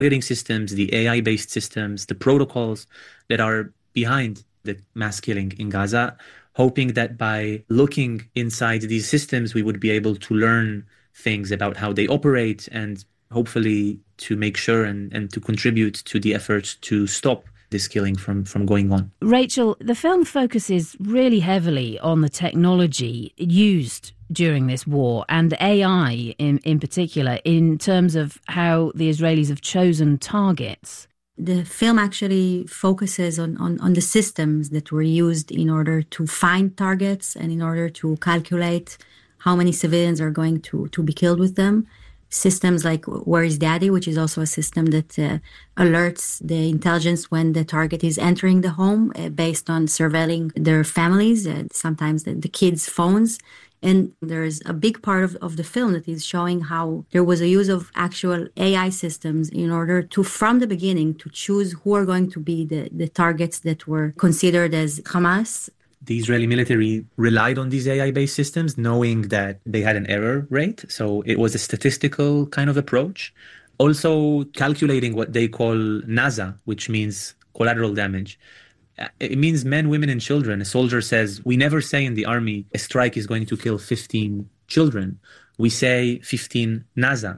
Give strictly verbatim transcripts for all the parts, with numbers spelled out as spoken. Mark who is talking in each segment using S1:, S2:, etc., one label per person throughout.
S1: targeting systems, the A I-based systems, the protocols that are behind the mass killing in Gaza, hoping that by looking inside these systems, we would be able to learn things about how they operate and hopefully to make sure and, and to contribute to the efforts to stop this killing from, from going on.
S2: Rachel, the film focuses really heavily on the technology used during this war and A I in, in particular in terms of how the Israelis have chosen targets.
S3: The film actually focuses on, on, on the systems that were used in order to find targets and in order to calculate how many civilians are going to, to be killed with them. Systems like Where is Daddy, which is also a system that uh, alerts the intelligence when the target is entering the home uh, based on surveilling their families, uh, sometimes the, the kids' phones. And there's a big part of, of the film that is showing how there was a use of actual A I systems in order to, from the beginning, to choose who are going to be the, the targets that were considered as Hamas.
S1: The Israeli military relied on these A I-based systems, knowing that they had an error rate. So it was a statistical kind of approach. Also calculating what they call NASA, which means collateral damage. It means men, women, and children. A soldier says, we never say in the army, a strike is going to kill fifteen children. We say fifteen NASA.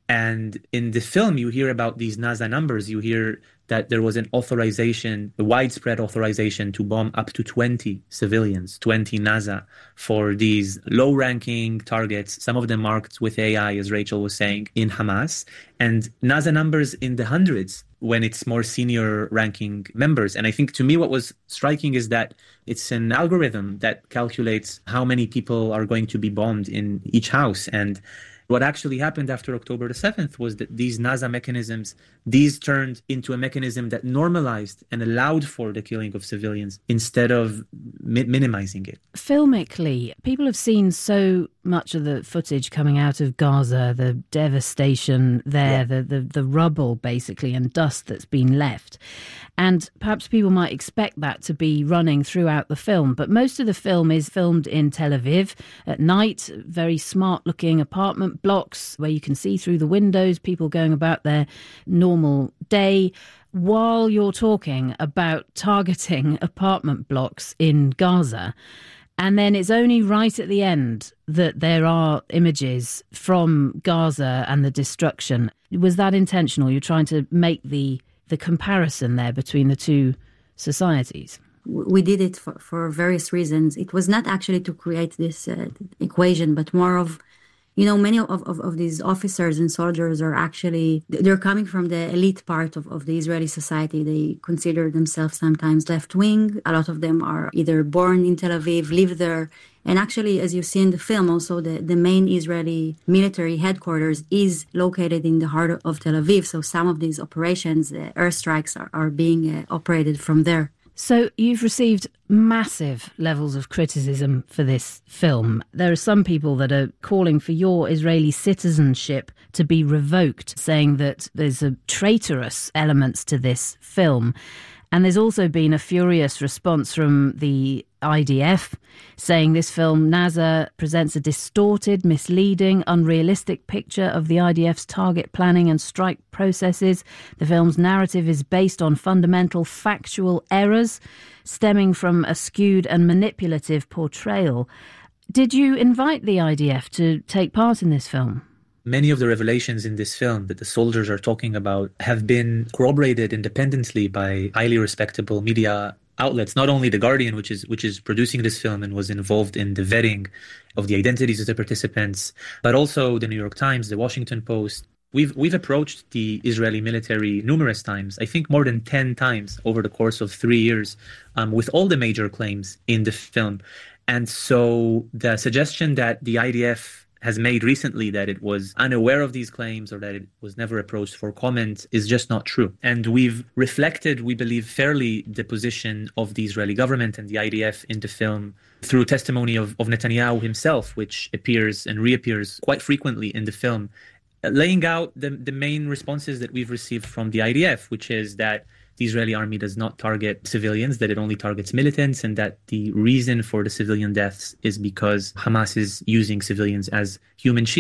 S1: And in the film, you hear about these NASA numbers. You hear that there was an authorization, a widespread authorization to bomb up to twenty civilians, twenty NASA, for these low-ranking targets, some of them marked with A I, as Rachel was saying, in Hamas, and NASA numbers in the hundreds when it's more senior-ranking members. And I think, to me, what was striking is that it's an algorithm that calculates how many people are going to be bombed in each house. And what actually happened after October the seventh was that these NASA mechanisms, these turned into a mechanism that normalized and allowed for the killing of civilians instead of mi- minimizing it.
S2: Filmically, people have seen so much of the footage coming out of Gaza, the devastation there, yeah. the, the, the rubble, basically, and dust that's been left. And perhaps people might expect that to be running throughout the film. But most of the film is filmed in Tel Aviv at night, very smart-looking apartment blocks where you can see through the windows, people going about their normal day, while you're talking about targeting apartment blocks in Gaza. And then it's only right at the end that there are images from Gaza and the destruction. Was that intentional? You're trying to make the the comparison there between the two societies?
S3: We did it for, for various reasons. It was not actually to create this uh, equation, but more of, you know, many of, of, of these officers and soldiers are actually, they're coming from the elite part of, of the Israeli society. They consider themselves sometimes left-wing. A lot of them are either born in Tel Aviv, live there. And actually, as you see in the film, also the, the main Israeli military headquarters is located in the heart of Tel Aviv. So some of these operations, uh, airstrikes, are, are being uh, operated from there.
S2: So you've received massive levels of criticism for this film. There are some people that are calling for your Israeli citizenship to be revoked, saying that there's a traitorous elements to this film. And there's also been a furious response from the I D F, saying this film, NASA, presents a distorted, misleading, unrealistic picture of the I D F's target planning and strike processes. The film's narrative is based on fundamental factual errors stemming from a skewed and manipulative portrayal. Did you invite the I D F to take part in this film?
S1: Many of the revelations in this film that the soldiers are talking about have been corroborated independently by highly respectable media outlets, not only The Guardian, which is which is producing this film and was involved in the vetting of the identities of the participants, but also the New York Times, the Washington Post. We've we've approached the Israeli military numerous times, I think more than ten times over the course of three years, um, with all the major claims in the film. And so the suggestion that the I D F has made recently that it was unaware of these claims or that it was never approached for comment is just not true. And we've reflected, we believe, fairly the position of the Israeli government and the I D F in the film through testimony of, of Netanyahu himself, which appears and reappears quite frequently in the film, laying out the, the main responses that we've received from the I D F, which is that the Israeli army does not target civilians, that it only targets militants, and that the reason for the civilian deaths is because Hamas is using civilians as human shields.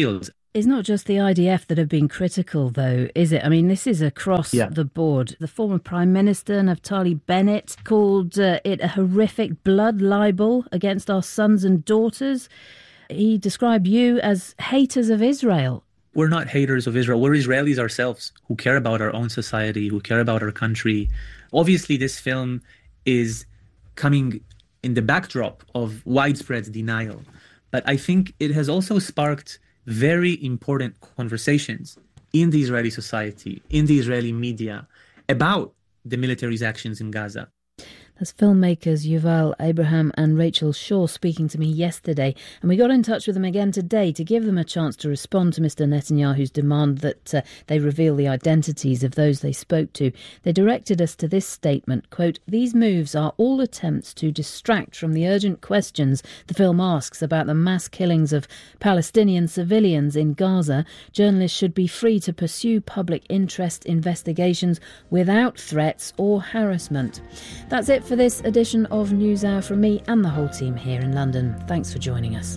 S2: It's not just the I D F that have been critical, though, is it? I mean, this is across yeah. the board. The former Prime Minister, Naftali Bennett, called uh, it a horrific blood libel against our sons and daughters. He described you as haters of Israel.
S1: We're not haters of Israel. We're Israelis ourselves who care about our own society, who care about our country. Obviously, this film is coming in the backdrop of widespread denial. But I think it has also sparked very important conversations in the Israeli society, in the Israeli media, about the military's actions in Gaza.
S2: That's filmmakers Yuval Abraham and Rachel Shaw speaking to me yesterday, and we got in touch with them again today to give them a chance to respond to Mister Netanyahu's demand that uh, they reveal the identities of those they spoke to. They directed us to this statement, quote, "These moves are all attempts to distract from the urgent questions the film asks about the mass killings of Palestinian civilians in Gaza. Journalists should be free to pursue public interest investigations without threats or harassment." That's it for this edition of NewsHour from me and the whole team here in London. Thanks for joining us.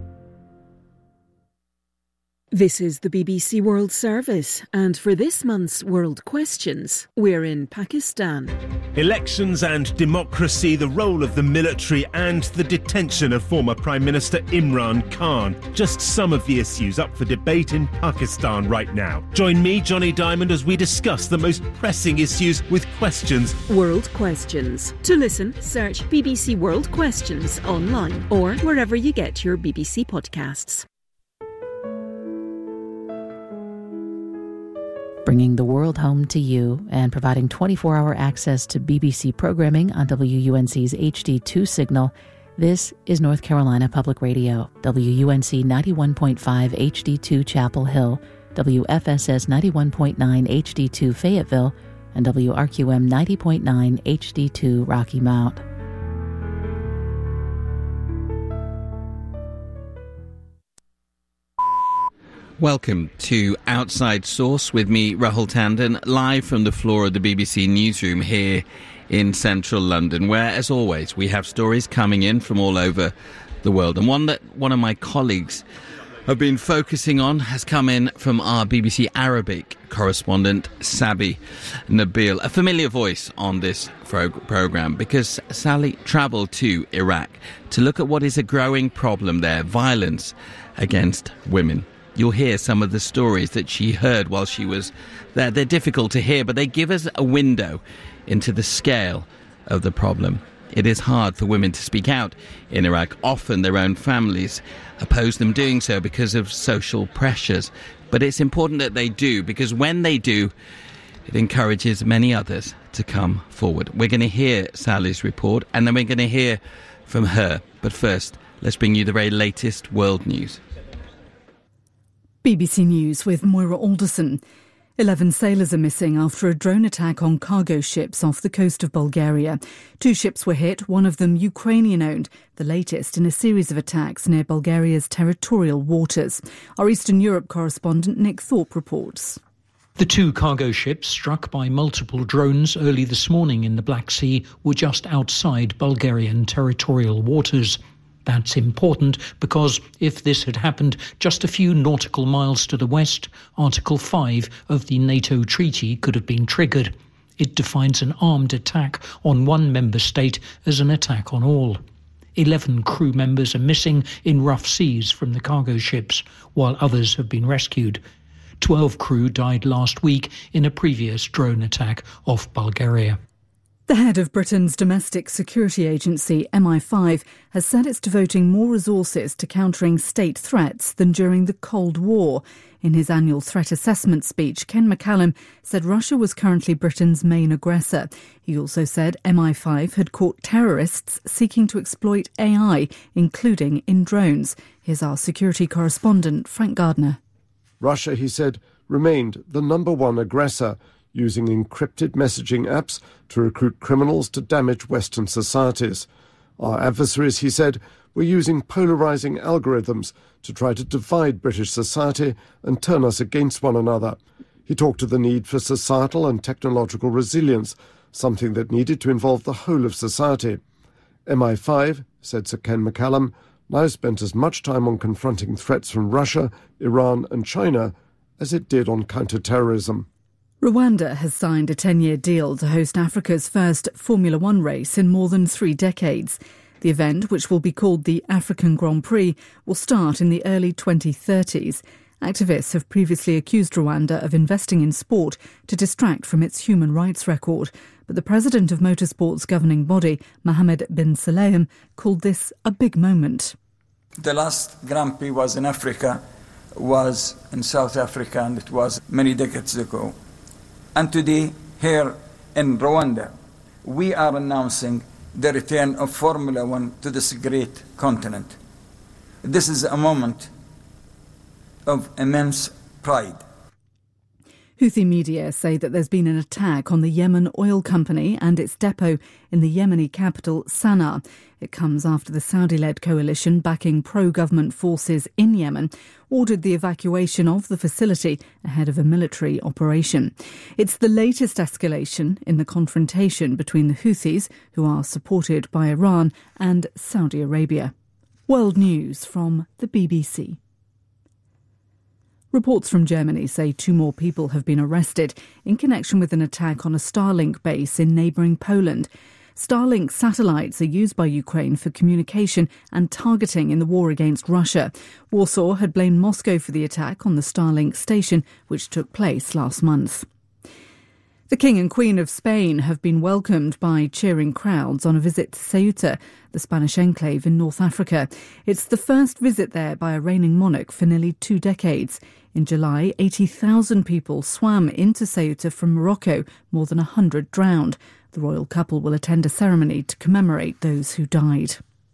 S4: This is the B B C World Service, and for this month's World Questions, we're in Pakistan.
S5: Elections and democracy, the role of the military and the detention of former Prime Minister Imran Khan. Just some of the issues up for debate in Pakistan right now. Join me, Johnny Diamond, as we discuss the most pressing issues with questions.
S4: World Questions. To listen, search B B C World Questions online or wherever you get your B B C podcasts.
S2: Bringing the world home to you and providing twenty-four hour access to B B C programming on W U N C's H D two signal. This is North Carolina Public Radio, W U N C ninety-one point five H D two Chapel Hill, W F S S ninety-one point nine H D two Fayetteville, and W R Q M ninety point nine H D two Rocky Mount.
S6: Welcome to Outside Source with me, Rahul Tandon, live from the floor of the B B C newsroom here in central London, where, as always, we have stories coming in from all over the world. And one that one of my colleagues have been focusing on has come in from our B B C Arabic correspondent, Sabi Nabil, a familiar voice on this pro- programme, because Sally travelled to Iraq to look at what is a growing problem there, violence against women. You'll hear some of the stories that she heard while she was there. They're difficult to hear, but they give us a window into the scale of the problem. It is hard for women to speak out in Iraq. Often their own families oppose them doing so because of social pressures. But it's important that they do, because when they do, it encourages many others to come forward. We're going to hear Sally's report, and then we're going to hear from her. But first, let's bring you the very latest world news.
S7: B B C News with Moira Alderson. Eleven sailors are missing after a drone attack on cargo ships off the coast of Bulgaria. Two ships were hit, one of them Ukrainian-owned, the latest in a series of attacks near Bulgaria's territorial waters. Our Eastern Europe correspondent Nick Thorpe reports.
S8: The two cargo ships struck by multiple drones early this morning in the Black Sea were just outside Bulgarian territorial waters. That's important because if this had happened just a few nautical miles to the west, Article five of the NATO treaty could have been triggered. It defines an armed attack on one member state as an attack on all. Eleven crew members are missing in rough seas from the cargo ships, while others have been rescued. Twelve crew died last week in a previous drone attack off Bulgaria.
S7: The head of Britain's domestic security agency, M I five, has said it's devoting more resources to countering state threats than during the Cold War. In his annual threat assessment speech, Ken McCallum said Russia was currently Britain's main aggressor. He also said M I five had caught terrorists seeking to exploit A I, including in drones. Here's our security correspondent, Frank Gardner.
S9: Russia, he said, remained the number one aggressor, using encrypted messaging apps to recruit criminals to damage Western societies. Our adversaries, he said, were using polarising algorithms to try to divide British society and turn us against one another. He talked of the need for societal and technological resilience, something that needed to involve the whole of society. M I five, said Sir Ken McCallum, now spent as much time on confronting threats from Russia, Iran and China as it did on counter-terrorism.
S7: Rwanda has signed a ten-year deal to host Africa's first Formula One race in more than three decades. The event, which will be called the African Grand Prix, will start in the early twenty thirties. Activists have previously accused Rwanda of investing in sport to distract from its human rights record. But the president of motorsport's governing body, Mohammed bin Salem, called this a big moment.
S10: The last Grand Prix was in Africa, was in South Africa, and it was many decades ago. And today, here in Rwanda, we are announcing the return of Formula One to this great continent. This is a moment of immense pride.
S7: Houthi media say that there's been an attack on the Yemen oil company and its depot in the Yemeni capital, Sana'a. It comes after the Saudi-led coalition backing pro-government forces in Yemen ordered the evacuation of the facility ahead of a military operation. It's the latest escalation in the confrontation between the Houthis, who are supported by Iran, and Saudi Arabia. World News from the B B C. Reports from Germany say two more people have been arrested in connection with an attack on a Starlink base in neighbouring Poland. Starlink satellites are used by Ukraine for communication and targeting in the war against Russia. Warsaw had blamed Moscow for the attack on the Starlink station, which took place last month. The King and Queen of Spain have been welcomed by cheering crowds on a visit to Ceuta, the Spanish enclave in North Africa. It's the first visit there by a reigning monarch for nearly two decades. In July, eighty thousand people swam into Ceuta from Morocco, more than one hundred drowned. The royal couple will attend a ceremony to commemorate those who died.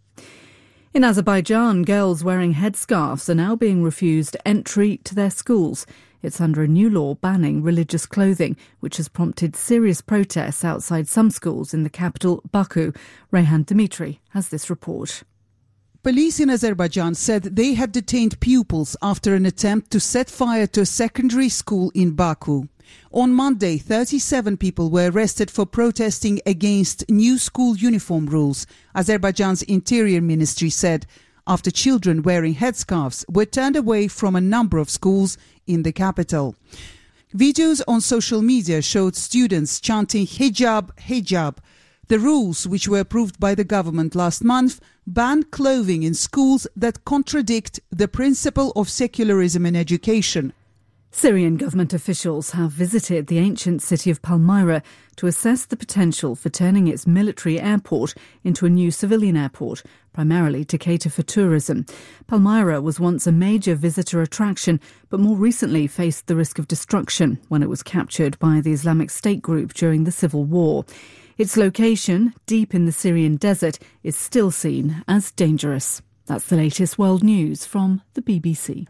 S7: In Azerbaijan, girls wearing headscarves are now being refused entry to their schools. It's under a new law banning religious clothing, which has prompted serious protests outside some schools in the capital, Baku. Rayhan Dimitri has this report.
S11: Police in Azerbaijan said they had detained pupils after an attempt to set fire to a secondary school in Baku. On Monday, thirty-seven people were arrested for protesting against new school uniform rules, Azerbaijan's Interior Ministry said, after children wearing headscarves were turned away from a number of schools in the capital. Videos on social media showed students chanting hijab, hijab. The rules, which were approved by the government last month, ban clothing in schools that contradict the principle of secularism in education.
S7: Syrian government officials have visited the ancient city of Palmyra to assess the potential for turning its military airport into a new civilian airport, primarily to cater for tourism. Palmyra was once a major visitor attraction, but more recently faced the risk of destruction when it was captured by the Islamic State group during the civil war. Its location, deep in the Syrian desert, is still seen as dangerous. That's the latest world news from the B B C.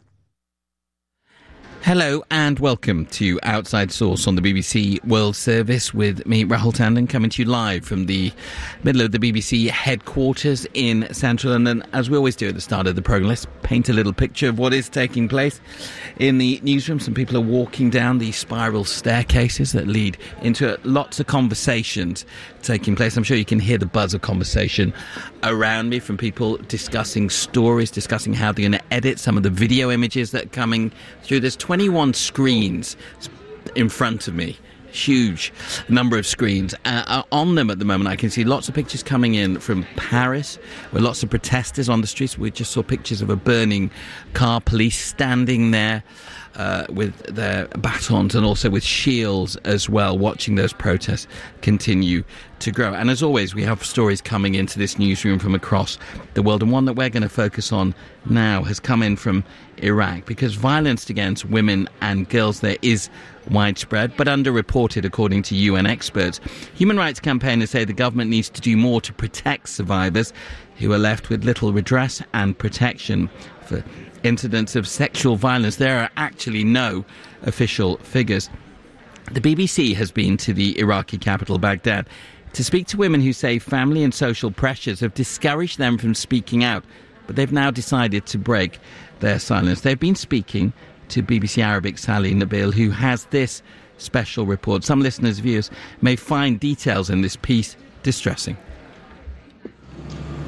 S6: Hello and welcome to Outside Source on the B B C World Service with me, Rahul Tandon, coming to you live from the middle of the B B C headquarters in central London. As we always do at the start of the programme, let's paint a little picture of what is taking place in the newsroom. Some people are walking down the spiral staircases that lead into lots of conversations taking place. I'm sure you can hear the buzz of conversation around me from people discussing stories, discussing how they're going to edit some of the video images that are coming through. There's twenty-one screens in front of me, huge number of screens. Uh, on them at the moment I can see lots of pictures coming in from Paris with lots of protesters on the streets. We just saw pictures of a burning car, police standing there uh, with their batons and also with shields as well, watching those protests continue to grow. And as always, we have stories coming into this newsroom from across the world, and one that we're going to focus on now has come in from Iraq, because violence against women and girls there is widespread but underreported according to U N experts. Human rights campaigners say the government needs to do more to protect survivors who are left with little redress and protection. For incidents of sexual violence, there are actually no official figures. The B B C has been to the Iraqi capital, Baghdad, to speak to women who say family and social pressures have discouraged them from speaking out, but they've now decided to break their silence. They've been speaking to B B C Arabic Sally Nabil, who has this special report. Some listeners' viewers may find details in this piece distressing.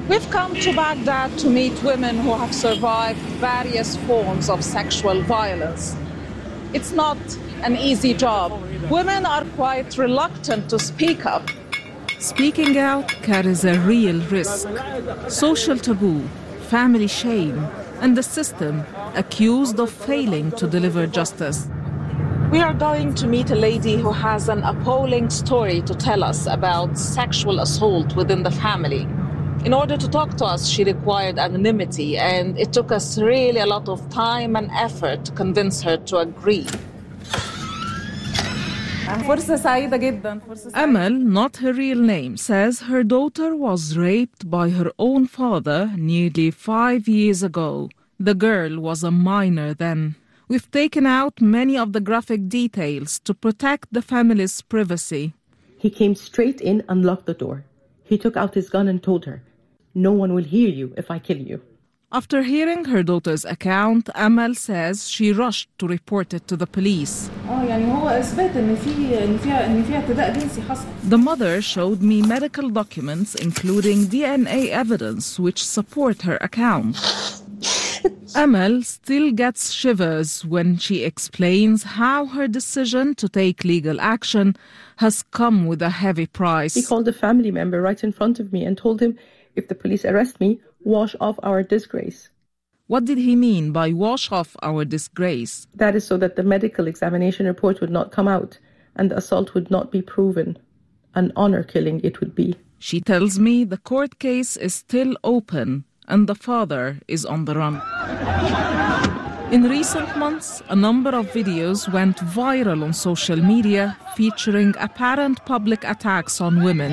S12: We've come to Baghdad to meet women who have survived various forms of sexual violence. It's not an easy job. Women are quite reluctant to speak up. Speaking out carries a real risk. Social taboo, family shame, and the system accused of failing to deliver justice. We are going to meet a lady who has an appalling story to tell us about sexual assault within the family. In order to talk to us, she required anonymity, and it took us really a lot of time and effort to convince her to agree. Amal, not her real name, says her daughter was raped by her own father nearly five years ago. The girl was a minor then. We've taken out many of the graphic details to protect the family's privacy.
S13: He came straight in and locked the door. He took out his gun and told her, "No one will hear you if I kill you."
S12: After hearing her daughter's account, Amal says she rushed to report it to the police. The mother showed me medical documents, including D N A evidence, which support her account. Amal still gets shivers when she explains how her decision to take legal action has come with a heavy price.
S13: He called a family member right in front of me and told him, "If the police arrest me, wash off our disgrace."
S12: What did he mean by wash off our disgrace?
S13: That is so that the medical examination report would not come out and the assault would not be proven. An honor killing it would be.
S12: She tells me the court case is still open and the father is on the run. In recent months, a number of videos went viral on social media featuring apparent public attacks on women.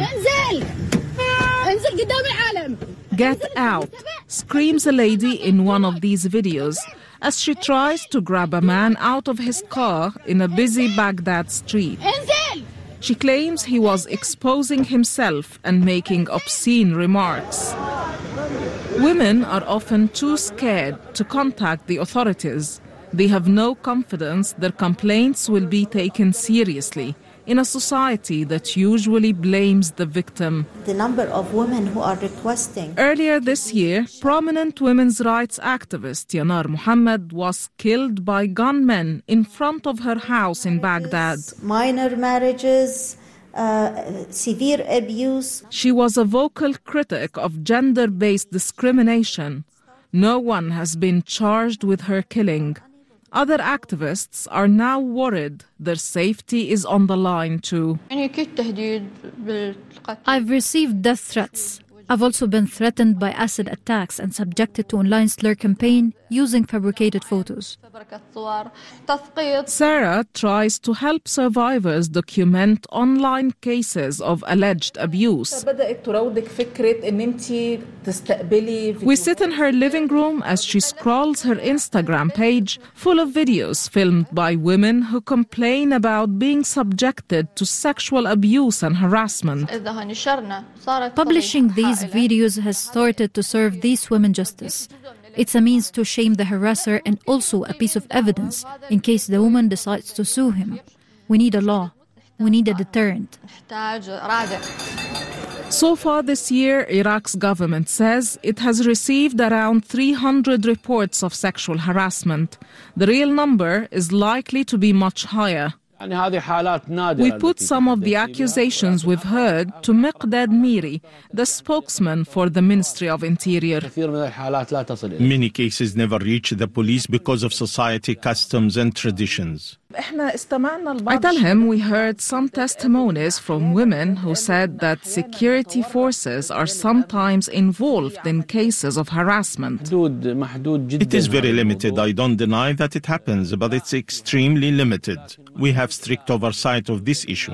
S12: "Get out," screams a lady in one of these videos as she tries to grab a man out of his car in a busy Baghdad street. She claims he was exposing himself and making obscene remarks. Women are often too scared to contact the authorities. They have no confidence their complaints will be taken seriously in a society that usually blames the victim.
S14: The number of women who are requesting.
S12: Earlier this year, prominent women's rights activist Yanar Muhammad was killed by gunmen in front of her house in Baghdad.
S14: Minor marriages, uh, severe abuse.
S12: She was a vocal critic of gender-based discrimination. No one has been charged with her killing. Other activists are now worried their safety is on the line too.
S15: I've received death threats. I've also been threatened by acid attacks and subjected to online slur campaign using fabricated photos.
S12: Sarah tries to help survivors document online cases of alleged abuse. We sit in her living room as she scrolls her Instagram page full of videos filmed by women who complain about being subjected to sexual abuse and harassment.
S15: Publishing these videos has started to serve these women justice. It's a means to shame the harasser and also a piece of evidence in case the woman decides to sue him. We need a law. We need a deterrent.
S12: So far this year, Iraq's government says it has received around three hundred reports of sexual harassment. The real number is likely to be much higher. We put some of the accusations we've heard to Miqdad Miri, the spokesman for the Ministry of Interior.
S16: Many cases never reach the police because of society, customs and traditions.
S12: I tell him we heard some testimonies from women who said that security forces are sometimes involved in cases of harassment.
S16: It is very limited. I don't deny that it happens, but it's extremely limited. We have strict oversight of this issue.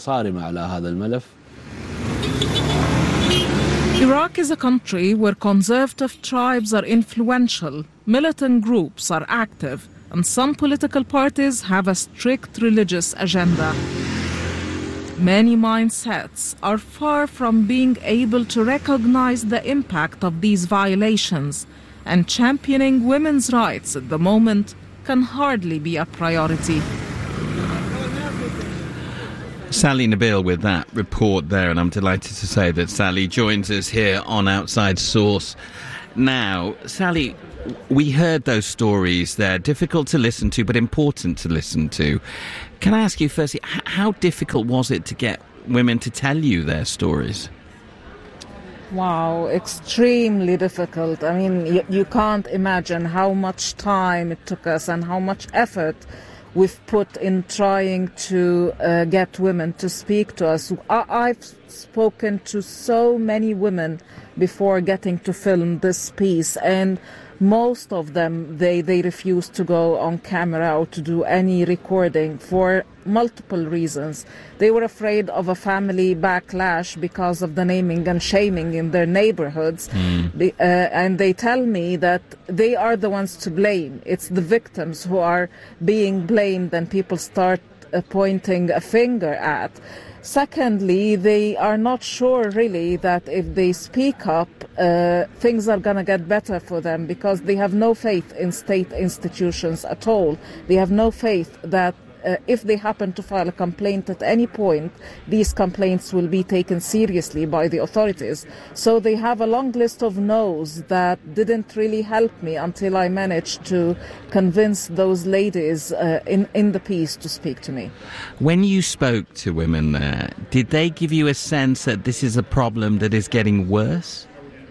S12: Iraq is a country where conservative tribes are influential, militant groups are active, and some political parties have a strict religious agenda. Many mindsets are far from being able to recognize the impact of these violations, and championing women's rights at the moment can hardly be a priority.
S6: Sally Nabil with that report there, and I'm delighted to say that Sally joins us here on Outside Source. Now, Sally, we heard those stories. They're difficult to listen to, but important to listen to. Can I ask you firstly, how difficult was it to get women to tell you their stories?
S12: Wow, extremely difficult. I mean, you, you can't imagine how much time it took us and how much effort we've put in trying to uh, get women to speak to us. I, I've spoken to so many women before getting to film this piece, and most of them, they, they refused to go on camera or to do any recording for multiple reasons. They were afraid of a family backlash because of the naming and shaming in their neighborhoods. Mm. The, uh, and they tell me that they are the ones to blame. It's the victims who are being blamed, and people start uh, pointing a finger at. Secondly, they are not sure really that if they speak up, uh, things are going to get better for them, because they have no faith in state institutions at all. They have no faith that uh, if they happen to file a complaint at any point, these complaints will be taken seriously by the authorities. So they have a long list of no's that didn't really help me until I managed to convince those ladies uh, in, in the piece to speak to me.
S6: When you spoke to women there, did they give you a sense that this is a problem that is getting worse?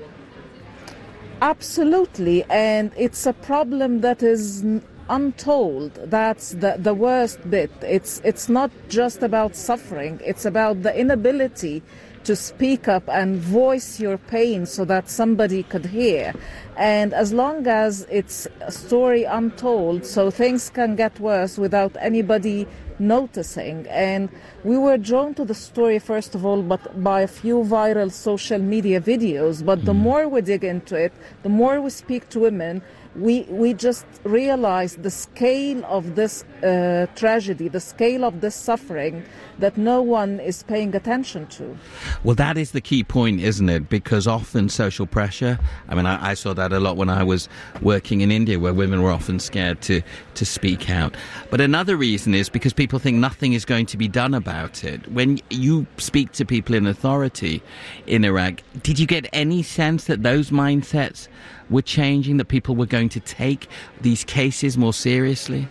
S12: Absolutely, and it's a problem that is untold. That's the, the worst bit. It's, it's not just about suffering, it's about the inability to speak up and voice your pain so that somebody could hear. And as long as it's a story untold, so things can get worse without anybody noticing. And we were drawn to the story, first of all, but by a few viral social media videos. But the more we dig into it, the more we speak to women, we we just realize the scale of this uh, tragedy, the scale of this suffering that no one is paying attention to.
S6: Well, that is the key point, isn't it? Because often social pressure, I mean, I, I saw that a lot when I was working in India, where women were often scared to, to speak out. But another reason is because people think nothing is going to be done about it. When you speak to people in authority in Iraq, did you get any sense that those mindsets were changing, that people were going to take these cases more seriously?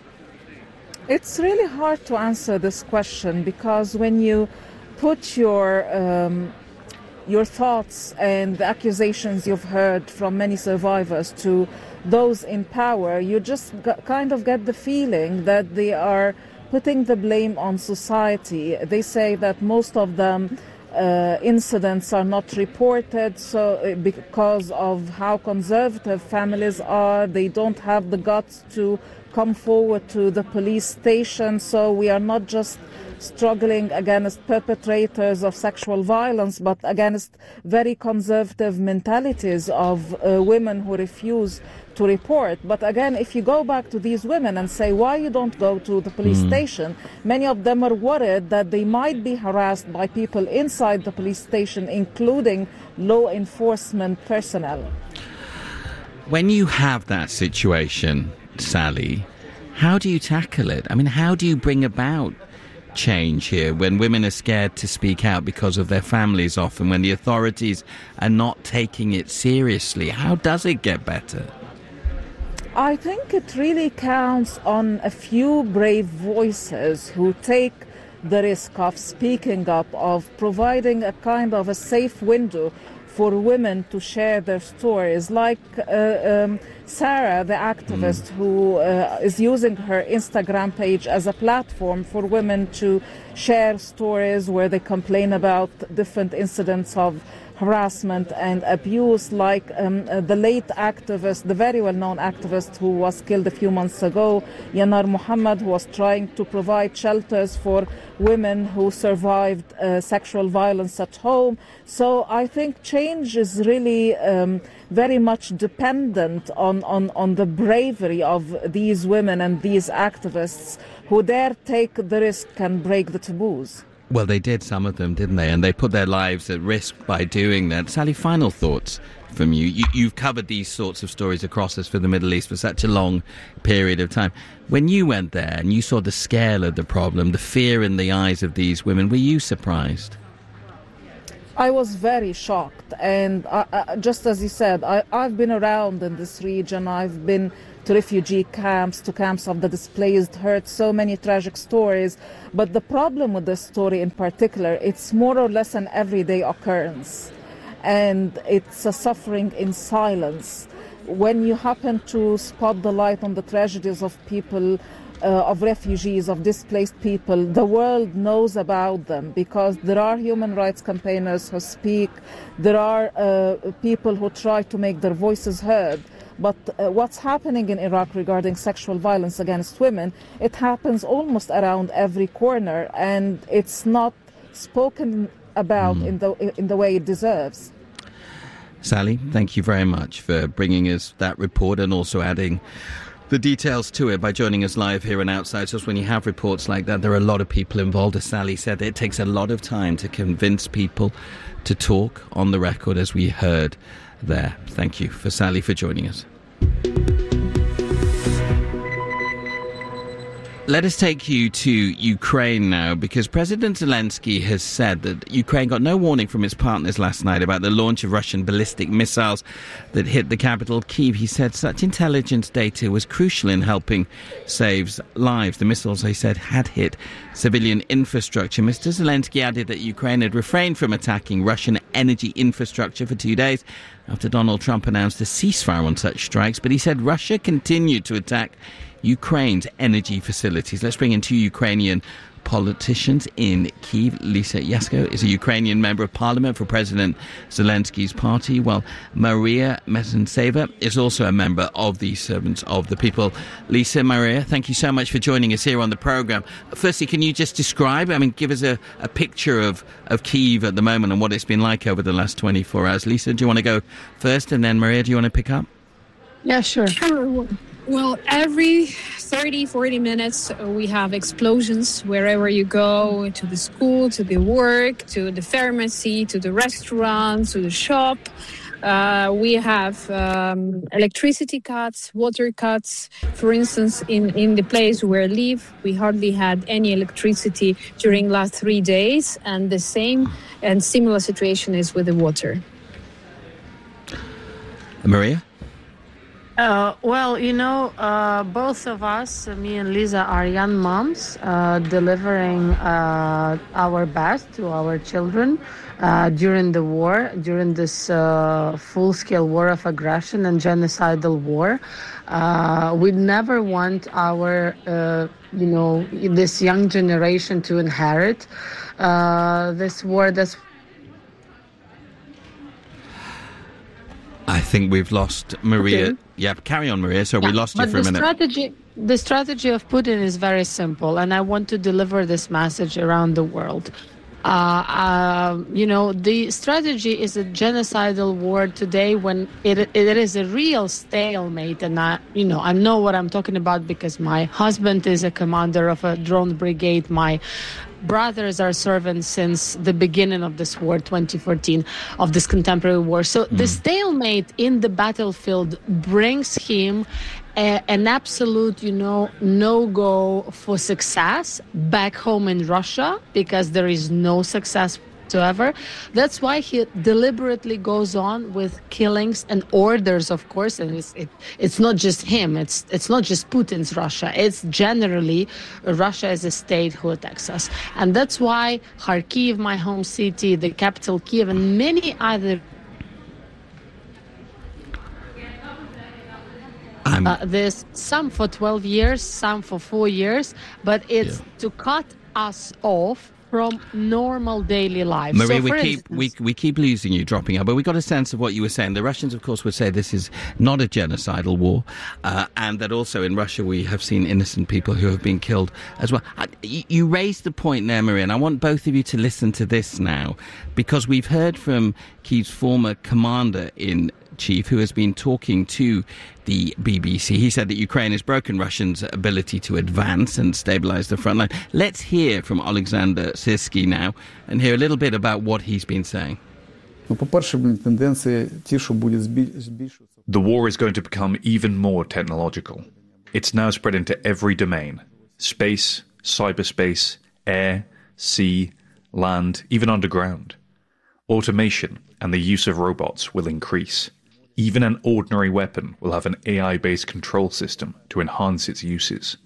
S12: It's really hard to answer this question, because when you put your um, your thoughts and the accusations you've heard from many survivors to those in power, you just g- kind of get the feeling that they are putting the blame on society. They say that most of them Uh, incidents are not reported so uh, because of how conservative families are. They don't have the guts to come forward to the police station. So we are not just struggling against perpetrators of sexual violence, but against very conservative mentalities of uh, women who refuse to report. But again, if you go back to these women and say why you don't go to the police mm. station, many of them are worried that they might be harassed by people inside the police station, including law enforcement personnel.
S6: When you have that situation, Sally, how do you tackle it? I mean, how do you bring about change here when women are scared to speak out because of their families often, when the authorities are not taking it seriously? How does it get better?
S12: I think it really counts on a few brave voices who take the risk of speaking up, of providing a kind of a safe window for women to share their stories, like uh, um, Sarah, the activist, mm. who uh, is using her Instagram page as a platform for women to share stories where they complain about different incidents of harassment and abuse, like um, uh, the late activist, the very well-known activist who was killed a few months ago, Yanar Muhammad, who was trying to provide shelters for women who survived uh, sexual violence at home. So I think change is really um, very much dependent on, on, on the bravery of these women and these activists who dare take the risk and break the taboos.
S6: Well, they did, some of them, didn't they? And they put their lives at risk by doing that. Sally, final thoughts from you. you. You've covered these sorts of stories across us for the Middle East for such a long period of time. When you went there and you saw the scale of the problem, the fear in the eyes of these women, were you surprised?
S12: I was very shocked. And I, I, just as you said, I, I've been around in this region. I've been to refugee camps, to camps of the displaced, heard so many tragic stories. But the problem with this story in particular, it's more or less an everyday occurrence. And it's a suffering in silence. When you happen to spot the light on the tragedies of people, uh, of refugees, of displaced people, the world knows about them because there are human rights campaigners who speak, there are uh, people who try to make their voices heard. But uh, what's happening in Iraq regarding sexual violence against women, it happens almost around every corner, and it's not spoken about mm. in the in the way it deserves.
S6: Sally, thank you very much for bringing us that report and also adding the details to it by joining us live here on Outside Source. When you have reports like that, there are a lot of people involved. As Sally said, it takes a lot of time to convince people to talk on the record, as we heard there. Thank you for Sally for joining us. Let us take you to Ukraine now, because President Zelensky has said that Ukraine got no warning from its partners last night about the launch of Russian ballistic missiles that hit the capital, Kyiv. He said such intelligence data was crucial in helping save lives. The missiles, he said, had hit civilian infrastructure. Mister Zelensky added that Ukraine had refrained from attacking Russian energy infrastructure for two days after Donald Trump announced a ceasefire on such strikes. But he said Russia continued to attack Ukraine's energy facilities. Let's bring in two Ukrainian politicians in Kyiv. Lisa Yasko is a Ukrainian member of parliament for President Zelensky's party, while Maria Mezenseva is also a member of the Servants of the People. Lisa, Maria, thank you so much for joining us here on the programme. Firstly, can you just describe, I mean, give us a, a picture of, of Kyiv at the moment and what it's been like over the last twenty-four hours. Lisa, do you want to go first, and then Maria, do you want to pick up?
S17: Yeah, sure. Sure. Well, every thirty, forty minutes, we have explosions wherever you go, to the school, to the work, to the pharmacy, to the restaurant, to the shop. Uh, we have um, electricity cuts, water cuts. For instance, in, in the place where I live, we hardly had any electricity during last three days. And the same and similar situation is with the water.
S6: Maria?
S18: Uh, well, you know, uh, both of us, me and Lisa, are young moms uh, delivering uh, our best to our children uh, during the war, during this uh, full-scale war of aggression and genocidal war. Uh, we never want our, uh, you know, this young generation to inherit uh, this war that's
S6: I think we've lost Maria.
S18: Okay.
S6: Yeah, carry on, Maria. So yeah, we lost you for a minute.
S18: Strategy, the strategy of Putin is very simple, and I want to deliver this message around the world. Uh, uh, you know, the strategy is a genocidal war today when it it is a real stalemate. And, I, you know, I know what I'm talking about because my husband is a commander of a drone brigade. My brothers are servants since the beginning of this war, twenty fourteen, of this contemporary war. So mm. the stalemate in the battlefield brings him a, an absolute, you know, no-go for success back home in Russia because there is no success whatsoever. That's why he deliberately goes on with killings and orders, of course, and it's, it, it's not just him, it's it's not just Putin's Russia, it's generally Russia as a state who attacks us. And that's why Kharkiv, my home city, the capital Kyiv, and many other Uh, there's some for twelve years, some for four years, but it's yeah. to cut us off from normal daily life.
S6: Marie,
S18: so
S6: we keep
S18: instance,
S6: we we keep losing you, dropping out, but we got a sense of what you were saying. The Russians, of course, would say this is not a genocidal war, uh, and that also in Russia we have seen innocent people who have been killed as well. Uh, you, you raised the point there, Marie, and I want both of you to listen to this now, because we've heard from Kyiv's former commander in chief, who has been talking to the B B C. He said that Ukraine has broken Russia's ability to advance and stabilize the front line. Let's hear from Alexander Sirski now and hear a little bit about what he's been saying.
S19: The war is going to become even more technological. It's now spread into every domain: space, cyberspace, air, sea, land, even underground. Automation and the use of robots will increase. Even an ordinary weapon will have an A I-based control system to enhance its uses.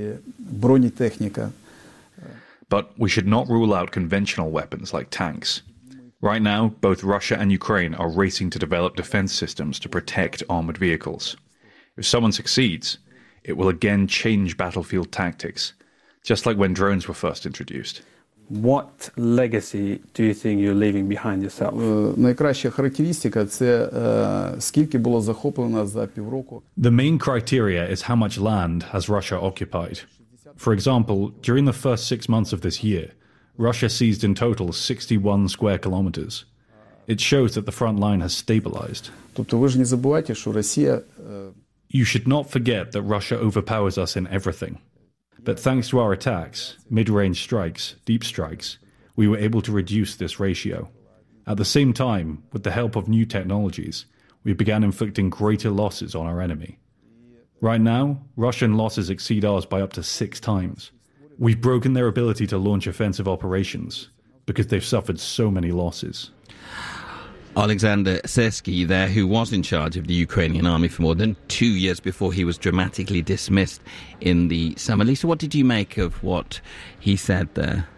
S19: But we should not rule out conventional weapons like tanks. Right now, both Russia and Ukraine are racing to develop defense systems to protect armored vehicles. If someone succeeds, it will again change battlefield tactics, just like when drones were first introduced.
S20: What legacy do you think you're leaving behind yourself?
S21: Найкраща характеристика – це скільки було захоплено за півроку.
S22: The main criteria is how much land has Russia occupied. For example, during the first six months of this year, Russia seized in total sixty-one square kilometers. It shows that the front line has stabilized.
S21: Тобто ви ж не забувайте, що Росія…
S22: You should not forget that Russia overpowers us in everything. But thanks to our attacks, mid-range strikes, deep strikes, we were able to reduce this ratio. At the same time, with the help of new technologies, we began inflicting greater losses on our enemy. Right now, Russian losses exceed ours by up to six times. We've broken their ability to launch offensive operations because they've suffered so many losses.
S6: Alexander Sirski there, who was in charge of the Ukrainian army for more than two years before he was dramatically dismissed in the summer. Lisa, what did you make of what he said there?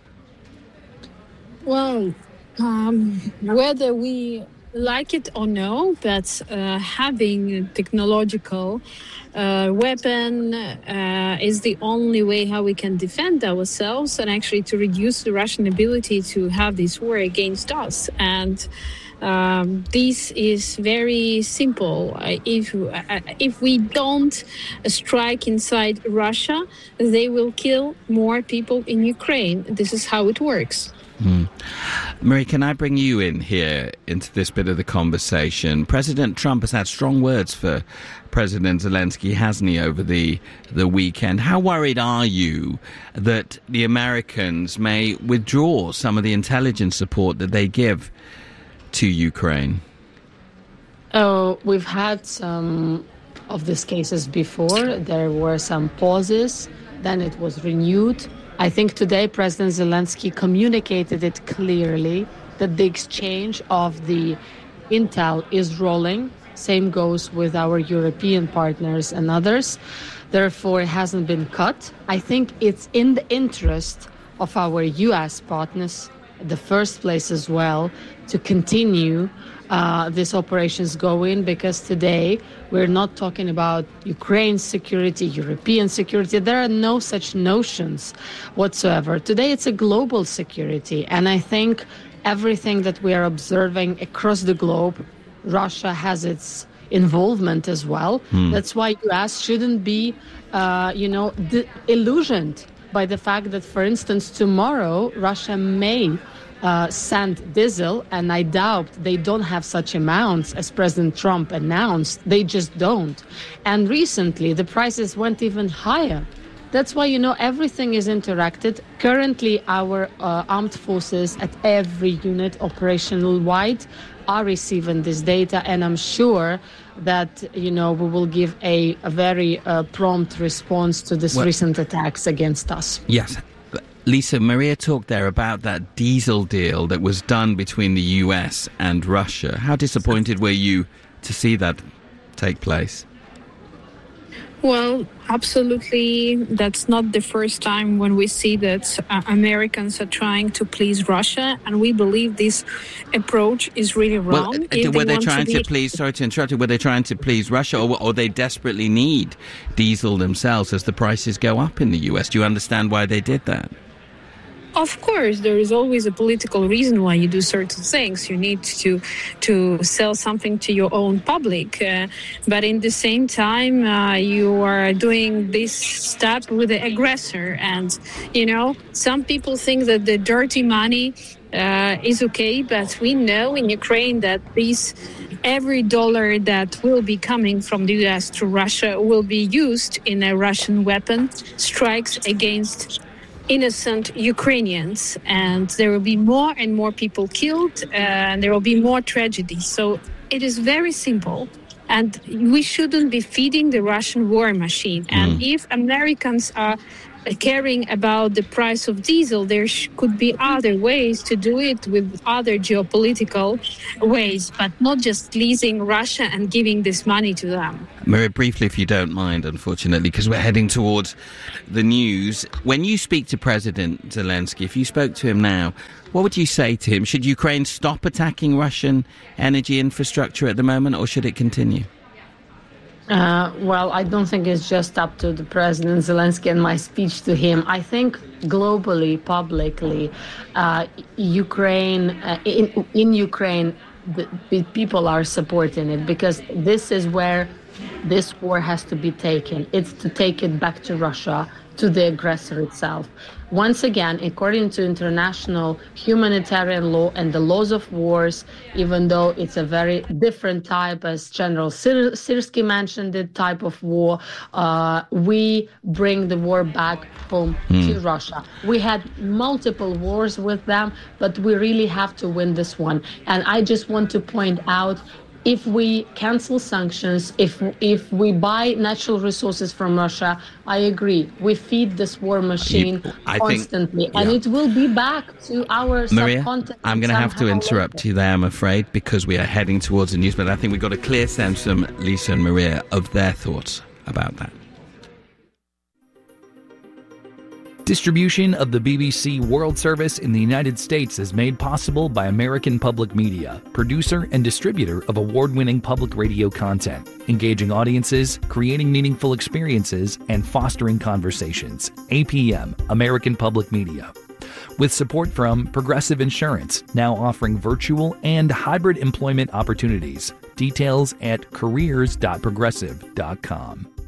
S17: Well, um, whether we like it or no, but uh, having technological uh, weapon uh, is the only way how we can defend ourselves and actually to reduce the Russian ability to have this war against us. And Um, this is very simple. Uh, if uh, if we don't strike inside Russia, they will kill more people in Ukraine. This is how it works.
S6: Mm. Marie, can I bring you in here into this bit of the conversation? President Trump has had strong words for President Zelensky, hasn't he, over the, the weekend? How worried are you that the Americans may withdraw some of the intelligence support that they give to Ukraine?
S18: Oh, we've had some of these cases before. There were some pauses, then it was renewed. I think today President Zelensky communicated it clearly that the exchange of the intel is rolling. Same goes with our European partners and others. Therefore, it hasn't been cut. I think it's in the interest of our U S partners, the first place as well, to continue uh, these operations going, because today we're not talking about Ukraine's security, European security. There are no such notions whatsoever. Today it's a global security, and I think everything that we are observing across the globe, Russia has its involvement as well. Hmm. That's why U S shouldn't be, uh, you know, de- illusioned by the fact that, for instance, tomorrow Russia may Uh, send diesel, and I doubt they don't have such amounts as President Trump announced. They just don't. And recently, the prices went even higher. That's why, you know, everything is interacted. Currently, our uh, armed forces at every unit operational wide are receiving this data, and I'm sure that, you know, we will give a, a very uh, prompt response to these well, recent attacks against us.
S6: Yes. Lisa, Maria talked there about that diesel deal that was done between the U S and Russia. How disappointed were you to see that take place?
S17: Well, absolutely. That's not the first time when we see that uh, Americans are trying to please Russia, and we believe this approach is really wrong.
S6: Well, uh, were they, they trying to, be... to please, sorry to interrupt you, were they trying to please Russia, or, or they desperately need diesel themselves as the prices go up in the U S? Do you understand why they did that?
S17: Of course, there is always a political reason why you do certain things. You need to to sell something to your own public. Uh, but in the same time, uh, you are doing this step with the aggressor. And, you know, some people think that the dirty money uh, is okay, but we know in Ukraine that these every dollar that will be coming from the U S to Russia will be used in a Russian weapon strikes against innocent Ukrainians, and there will be more and more people killed, uh, and there will be more tragedies. So it is very simple, and we shouldn't be feeding the Russian war machine. Mm. And if Americans are caring about the price of diesel, there sh- could be other ways to do it with other geopolitical ways, but not just leasing Russia and giving this money to them.
S6: Maria, briefly, if you don't mind, unfortunately, because we're heading towards the news. When you speak to President Zelensky, if you spoke to him now, what would you say to him? Should Ukraine stop attacking Russian energy infrastructure at the moment, or should it continue?
S18: Uh, well, I don't think it's just up to the President Zelensky and my speech to him. I think globally, publicly, uh, Ukraine, uh, in, in Ukraine, the, the people are supporting it, because this is where this war has to be taken. It's to take it back to Russia, to the aggressor itself. Once again, according to international humanitarian law and the laws of wars, even though it's a very different type, as General Sir- Syrskyi mentioned, the type of war, uh, we bring the war back home mm. to Russia. We had multiple wars with them, but we really have to win this one. And I just want to point out, if we cancel sanctions, if if we buy natural resources from Russia, I agree, we feed this war machine you, constantly, think, yeah. and it will be back to our
S6: Maria,
S18: subcontinent.
S6: I'm going to have to interrupt later. you there, I'm afraid, because we are heading towards the news, but I think we've got a clear sense from Lisa and Maria of their thoughts about that.
S1: Distribution of the B B C World Service in the United States is made possible by American Public Media, producer and distributor of award-winning public radio content, engaging audiences, creating meaningful experiences, and fostering conversations. A P M, American Public Media. With support from Progressive Insurance, now offering virtual and hybrid employment opportunities. Details at careers dot progressive dot com.